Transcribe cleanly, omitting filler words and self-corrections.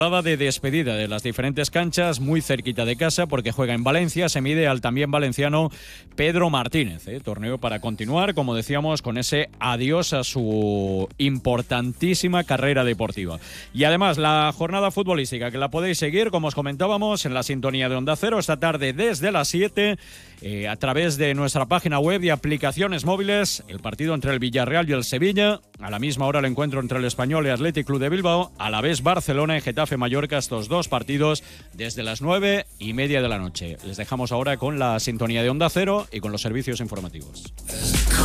De despedida de las diferentes canchas, muy cerquita de casa, porque juega en Valencia, se mide al también valenciano Pedro Martínez. Torneo para continuar, como decíamos, con ese adiós a su importantísima carrera deportiva. Y además, la jornada futbolística, que la podéis seguir, como os comentábamos, en la sintonía de Onda Cero, esta tarde desde las 7, a través de nuestra página web y aplicaciones móviles, el partido entre el Villarreal y el Sevilla, a la misma hora el encuentro entre el Español y Athletic Club de Bilbao, a la vez Barcelona y Getafe Mallorca, estos dos partidos desde las 9:30 de la noche. Les dejamos ahora con la sintonía de Onda Cero y con los servicios informativos.